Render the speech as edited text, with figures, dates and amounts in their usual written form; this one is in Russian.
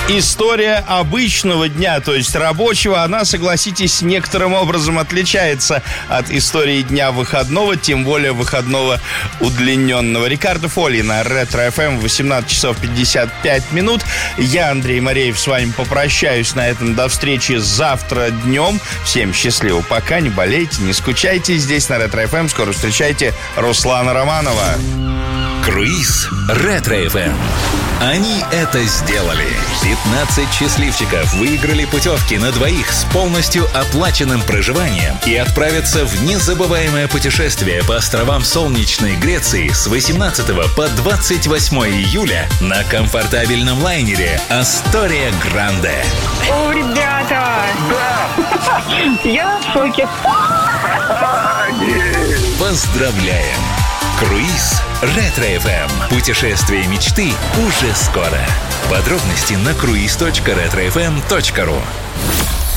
История обычного дня, то есть рабочего, она, согласитесь, некоторым образом отличается от истории дня выходного, тем более выходного удлиненного. Рикардо Фолли на Ретро-ФМ, 18 часов 55 минут. Я, Андрей Мореев, с вами попрощаюсь на этом. До встречи завтра днем. Всем счастливо. Пока, не болейте, не скучайте. Здесь на Ретро-ФМ скоро встречайте Руслана Романова. Круиз Ретро-ФМ. Они это сделали. 15 счастливчиков выиграли путевки на двоих с полностью оплаченным проживанием и отправятся в незабываемое путешествие по островам солнечной Греции с 18 по 28 июля на комфортабельном лайнере «Астория Гранде». О, ребята! Да! Я в шоке. Поздравляем! Круиз Ретро-ФМ. Путешествие мечты уже скоро. Подробности на cruise.retrofm.ru.